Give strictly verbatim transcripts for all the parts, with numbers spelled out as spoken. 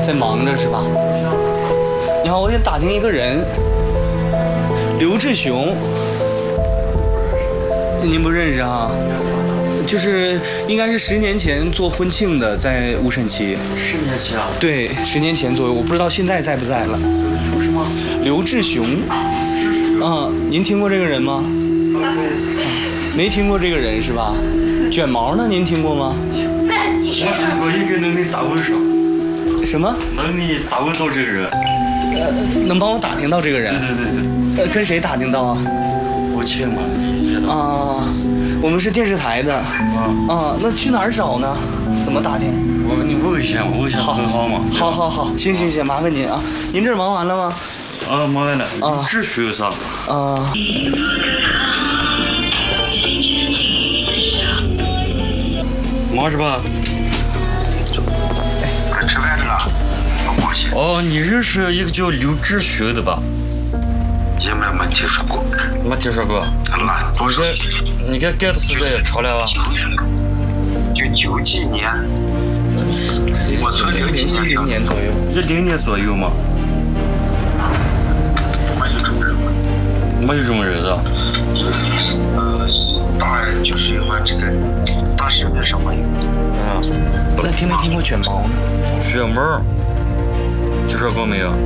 在忙着是吧？你好，我想打听一个人，刘志雄，您不认识哈？就是应该是十年前做婚庆的，在乌镇旗。 十年前啊？ 对，十年前左右，我不知道现在在不在了。 刘什么？ 刘志雄。嗯，您听过这个人吗？没听过这个人是吧？卷毛呢？您听过吗？ 我听过一个能给打问上。 什么？ 能给打问到这个人？ 呃，能帮我打听到这个人？ 对对对对。 呃，跟谁打听到啊？ 我亲嘛，你知道。 啊，我们是电视台的。 啊。 啊，那去哪儿找呢？怎么打听？ 我你问一下，问一下很好嘛。 好好好，行行行，麻烦您啊。您这儿忙完了吗？ 啊，忙完了。 啊。 秩序有啥？ 啊。 忙是吧？ 快吃饭去了。 哦，你认识一个叫刘志雄的吧？ 应该没听说过。 没听说过。 那多少？ 你看干的时间也长了吧？ 就九几年。我从零几年零年左右。 是零年左右吗？ 没有这么人。 没有这么人是吧？ 呃，大就是我这个大师的什么有？ 嗯。 那听没听过卷毛呢？ 卷毛。听说过没有？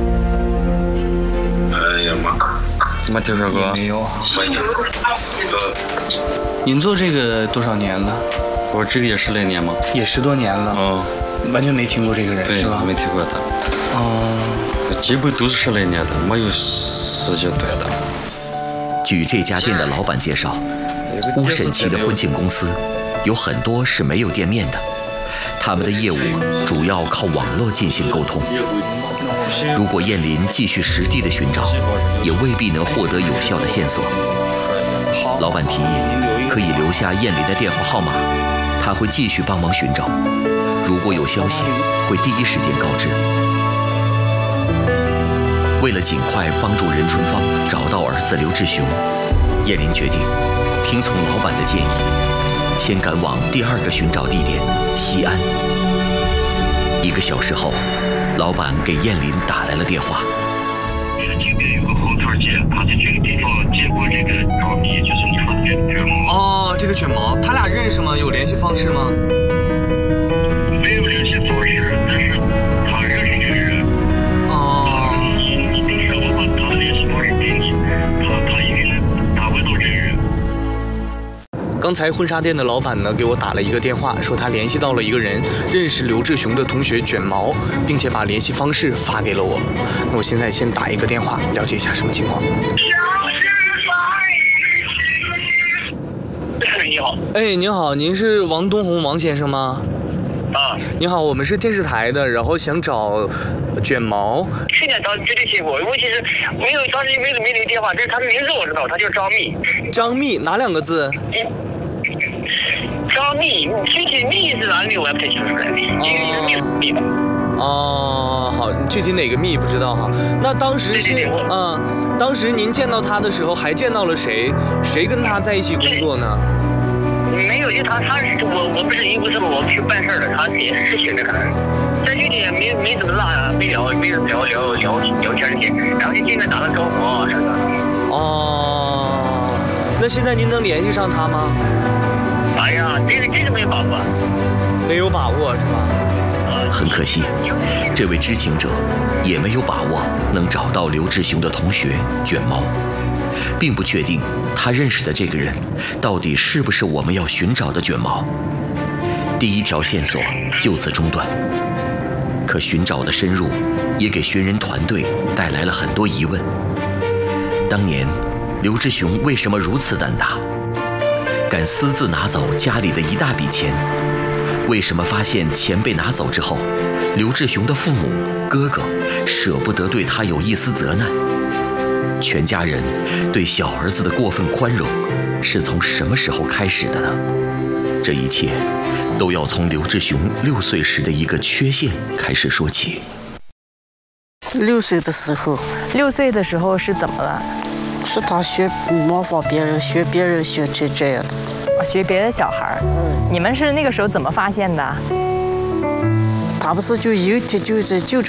哎呀妈！ 没听说过。 没有。 没有。呃， 您做这个多少年了？ 我这个也十来年嘛。 也十多年了。 嗯。 完全没听过这个人是吧？ 没听过他。 哦。 基本都是十来年的，没有时间短的。 据这家店的老板介绍，乌镇旗的婚庆公司有很多是没有店面的，他们的业务主要靠网络进行沟通。如果燕林继续实地的寻找，也未必能获得有效的线索。老板提议可以留下燕林的电话号码，他会继续帮忙寻找。如果有消息，会第一时间告知。为了尽快帮助任春芳找到儿子刘志雄，燕林决定听从老板的建议，先赶往第二个寻找地点西安。一个小时后，老板给燕林打来了电话。 这边有个后台街，他在这个地方见过这个赵米，就是你说的这个卷毛。 哦，这个卷毛，他俩认识吗？有联系方式吗？ 没有联系方式，但是他认识这个人。 哦。 你你说我把他的联系方式给你，他他一定能打不到这个人。 刚才婚纱店的老板呢，给我打了一个电话，说他联系到了一个人，认识刘志雄的同学卷毛，并且把联系方式发给了我。那我现在先打一个电话，了解一下什么情况。 你好。 哎，您好，您是王东红王先生吗？ 啊。 您好，我们是电视台的，然后想找卷毛。 去年他绝对接过，问题是没有，当时没没留电话，但是他的名字我知道，他叫张密。 张密哪两个字？ 张密，具体密是哪里我也不太清楚了，这个密吧。 哦，好，具体哪个密不知道哈。那当时是，嗯，当时您见到他的时候还见到了谁？谁跟他在一起工作呢？ 没有，就他，他是我，我不是因为什么我们去办事儿的，他也是实行的可能。但具体也没没怎么拉，没聊，没聊聊聊聊聊天这些，然后就见面打个招呼啊什么的。 哦，那现在您能联系上他吗？ 哎呀，这个这个没有把握， 没有把握是吧？ 很可惜，这位知情者也没有把握能找到刘志雄的同学卷毛，并不确定他认识的这个人到底是不是我们要寻找的卷毛。第一条线索就此中断。可寻找的深入，也给寻人团队带来了很多疑问。当年，刘志雄为什么如此胆大，敢私自拿走家里的一大笔钱？为什么发现钱被拿走之后，刘志雄的父母、哥哥舍不得对他有一丝责难？全家人对小儿子的过分宽容，是从什么时候开始的呢？这一切都要从刘志雄六岁时的一个缺陷开始说起。 六岁的时候， 六岁的时候是怎么了？ 是他学模仿别人，学别人学这这样的， 学别的小孩。嗯，你们是那个时候怎么发现的？ 他不是就有一天就在就。